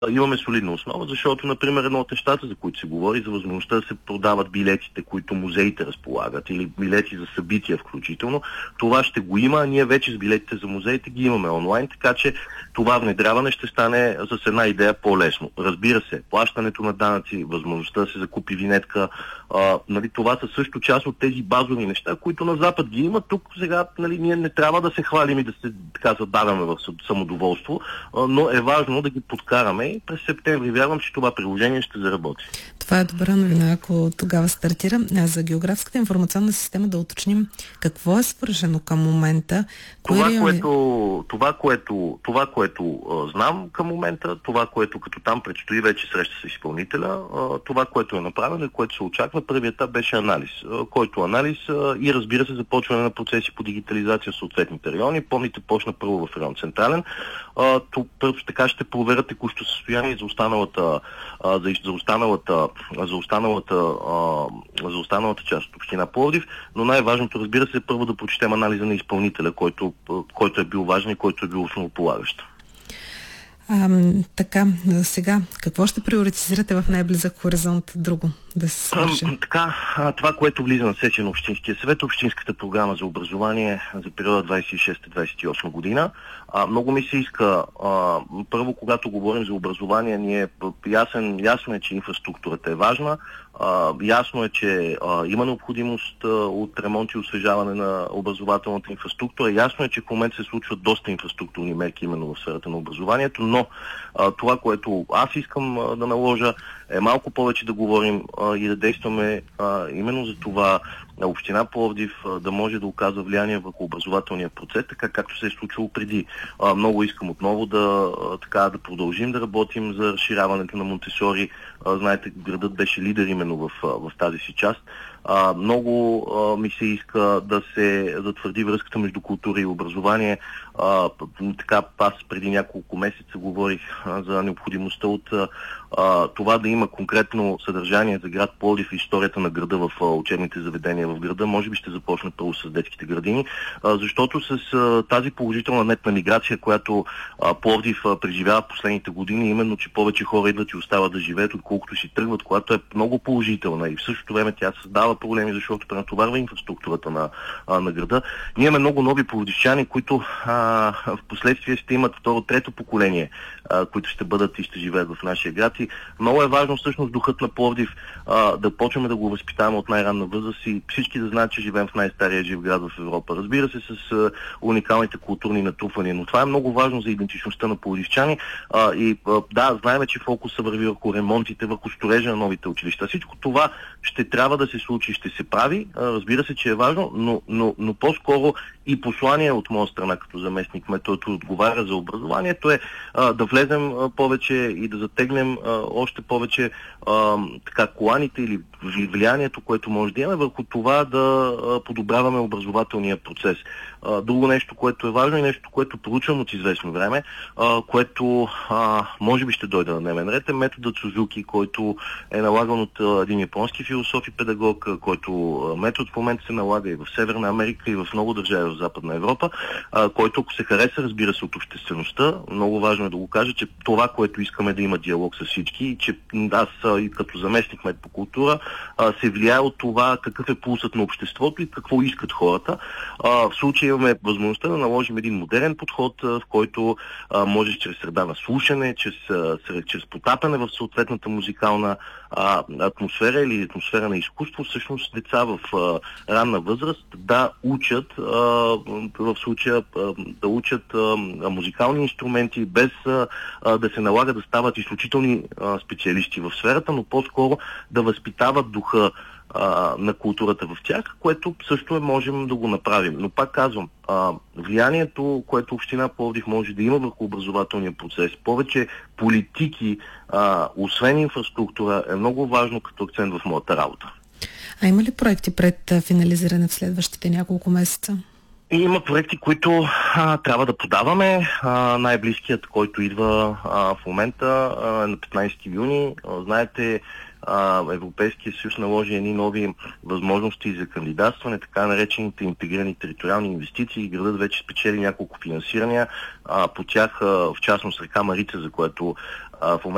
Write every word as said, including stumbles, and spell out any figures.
имаме солидна основа, защото, например, едно от нещата, за които се говори, за възможността да се продават билетите, които музеите разполагат, или билети за събития включително, това ще го има, а ние вече с билетите за музеите ги имаме онлайн, така че това внедряване ще стане с една идея по-лесно. Разбира се, плащането на данъци, възможността да се закупи винетка, а, нали, това са също част от тези базови неща, които на Запад ги има. Тук сега, нали, ние не трябва да се хвалим и да се така задаваме в самодоволство, а, но е важно да ги подкараме и през септември вярвам, че това приложение ще заработи. Това е добра новина, ако тогава стартира. А за географската информационна система да уточним какво е свършено към момента. Това, е... което, това, което, това, което а, знам към момента, това, което като там предстои вече среща с изпълнителя, а, това, което е направено и което се очаква, първият етап беше анализ, а, който анализ а, и разбира се започване на процеси по дигитализация в съответните райони. Помните, почна първо в район Централен. А, то, първо така ще проверят текущо състояние за останалата, а, за, за останалата, за останалата, а, за останалата част от община Пловдив, но най-важното, разбира се, е първо да прочетем анализа на изпълнителя, който, който е бил важен и който е бил основополагащ. А, така, сега, какво ще приоритизирате в най-близък хоризонт друго да се свърши? А, така, това, което влиза на сесия на Общинския съвет, Общинската програма за образование за периода двадесет и шеста двадесет и осма година. А, много ми се иска, а, първо, когато говорим за образование, ние ясен, ясно е, че инфраструктурата е важна. А, ясно е, че а, има необходимост а, от ремонт и освежаване на образователната инфраструктура. Ясно е, че в момента се случват доста инфраструктурни мерки именно в сферата на образованието, но а, това, което аз искам а, да наложа, е малко повече да говорим а, и да действаме а, именно за това на община Пловдив а, да може да оказва влияние върху образователния процес, така както се е случило преди. А, много искам отново да, а, така, да продължим да работим за разширяването на Монтесори. А, знаете, градът беше лидер именно в, в тази си част. А, много а, ми се иска да се затвърди връзката между култура и образование. А, така, аз преди няколко месеца говорих а, за необходимостта от а, това да има конкретно съдържание за град Пловдив и историята на града в а, учебните заведения в града. Може би ще започне първо с детските градини, а, защото с а, тази положителна нетна миграция, която а, Пловдив а, преживява в последните години, именно, че повече хора идват и остават да живеят, отколкото си тръгват, която е много положителна и в същото време тя създава проблеми, защото пренатоварва инфраструктурата на, а, на града. Ние имаме много нови пловдивчани, които а, в последствие ще имат второ, трето поколение, а, които ще бъдат и ще живеят в нашия град. И много е важно всъщност духът на Пловдив а, да почваме да го възпитаваме от най-ранна възраст и всички да знаят, че живеем в най-стария жив град в Европа. Разбира се, с а, уникалните културни натрупвания, но това е много важно за идентичността на пловдивчани. А, и а, да, знаем, че фокуса върви върху ремонтите, върху строежа на новите училища. Всичко това ще трябва да се случи, ще се прави. А, разбира се, че е важно, но, но, но по-скоро и послание от моя страна като заместник кмет, който отговаря за образованието, е а, да влезем а, повече и да затегнем а, още повече а, така, коланите или влиянието, което може да имаме върху това да а, подобряваме образователния процес. А, друго нещо, което е важно и нещо, което проучвам от известно време, а, което а, може би ще дойде на дневен ред, е методът Сузуки, който е налаган от а, един японски философ и педагог, а, който а, метод в момента се налага и в Северна Америка, и в много държави в Западна Европа, а, който, ако се хареса, разбира се, от обществеността, много важно е да го кажа, че това, което искаме, да има диалог с всички, и че аз а, и като заместник кмет по култура а, се влияе от това какъв е пулсът на обществото и какво искат хората. А, в случая имаме възможността да наложим един модерен подход, а, в който а, можеш чрез среда на слушане, чрез, а, чрез потапане в съответната музикална а, атмосфера или атмосфера на изкуство, всъщност деца в а, ранна възраст да учат, а, в случая а, да учат а, музикални инструменти, без а, а, да се налага да стават изключителни а, специалисти в сферата, но по-скоро да възпитават духа а, на културата в тях, което също е, можем да го направим. Но пак казвам, а, влиянието, което община Пловдив може да има върху образователния процес, повече политики, а, освен инфраструктура, е много важно като акцент в моята работа. А има ли проекти пред финализиране в следващите няколко месеца? И има проекти, които а, трябва да подаваме. А, най-близкият, който идва а, в момента а, на петнайсети юни. А, знаете, а, Европейския съюз наложи едни нови възможности за кандидатстване, така наречените интегрирани териториални инвестиции. Градът вече спечели няколко финансирания. А, по тях, а, в частност река Марица, за което а, в момента